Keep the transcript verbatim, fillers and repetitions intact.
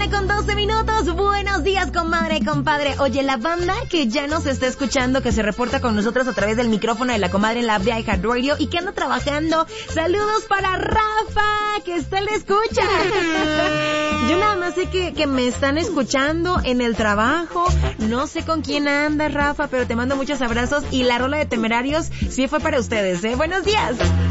nueve con doce minutos. Buenos días, comadre, compadre. Oye, la banda que ya nos está escuchando, que se reporta con nosotros a través del micrófono de la comadre en la app de iHeartRadio y que anda trabajando. Saludos para Rafa, que está en la escucha. Yo nada más sé que, que me están escuchando en el trabajo. No sé con quién anda, Rafa, pero te mando muchos abrazos y la rola de Temerarios sí fue para ustedes, ¿eh? Buenos días.